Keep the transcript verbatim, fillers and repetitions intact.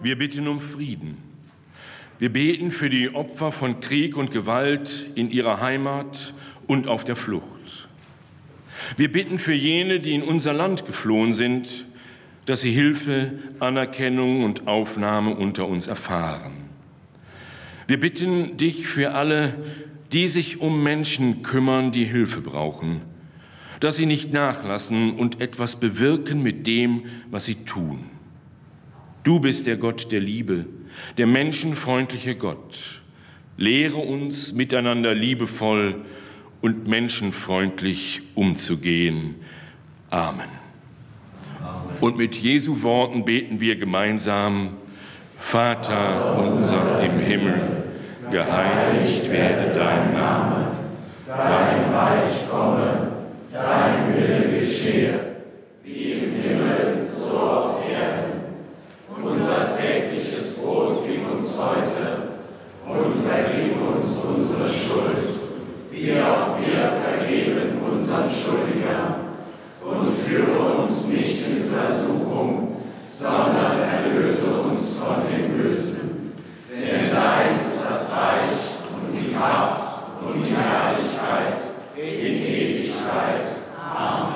Wir bitten um Frieden. Wir beten für die Opfer von Krieg und Gewalt in ihrer Heimat und auf der Flucht. Wir bitten für jene, die in unser Land geflohen sind, dass sie Hilfe, Anerkennung und Aufnahme unter uns erfahren. Wir bitten dich für alle, die sich um Menschen kümmern, die Hilfe brauchen, dass sie nicht nachlassen und etwas bewirken mit dem, was sie tun. Du bist der Gott der Liebe, der menschenfreundliche Gott. Lehre uns, miteinander liebevoll und menschenfreundlich umzugehen. Amen. Amen. Und mit Jesu Worten beten wir gemeinsam: Vater unser im Himmel, geheiligt werde dein Name, dein Reich komme, dein Wille geschehe,